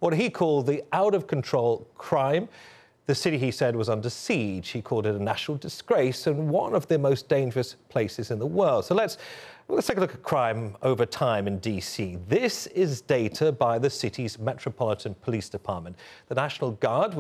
what he called the out-of-control crime. The city, he said, was under siege. He called it a national disgrace and one of the most dangerous places in the world. So let's take a look at crime over time in D.C. This is data by the city's Metropolitan Police Department. The National Guard